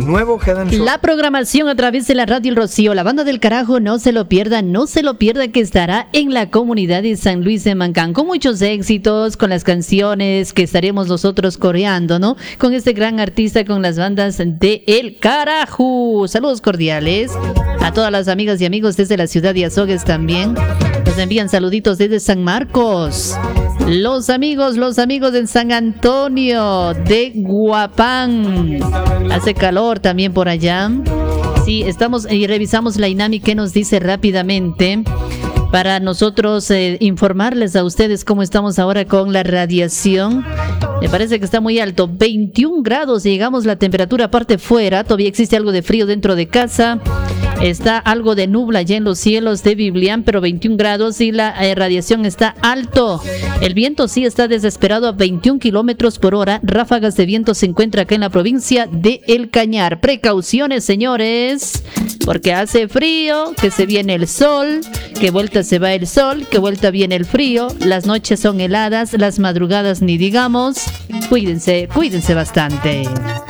nuevo Head and Shoulders. La programación a través de la Radio El Rocío, la banda del carajo, no se lo pierda, que estará en la comunidad de San Luis de Mancán, con muchos éxitos, con las canciones que estaremos nosotros coreando, ¿no? Con este gran artista, con las bandas de El Carajo. Saludos cordiales a todas las amigas y amigos desde la ciudad de Azogues también. Nos envían saluditos desde San Marcos. Los amigos en San Antonio de Guapán. Hace calor también por allá. Sí, estamos y revisamos la INAMI que nos dice rápidamente para nosotros informarles a ustedes cómo estamos ahora con la radiación. Me parece que está muy alto, 21 grados, llegamos la temperatura aparte fuera, todavía existe algo de frío dentro de casa. Está algo de nubla ya en los cielos de Biblián, pero 21 grados y la radiación está alto. El viento sí está desesperado a 21 kilómetros por hora. Ráfagas de viento se encuentra acá en la provincia de El Cañar. Precauciones, señores, porque hace frío, que se viene el sol, que vuelta se va el sol, que vuelta viene el frío. Las noches son heladas, las madrugadas ni digamos. Cuídense bastante.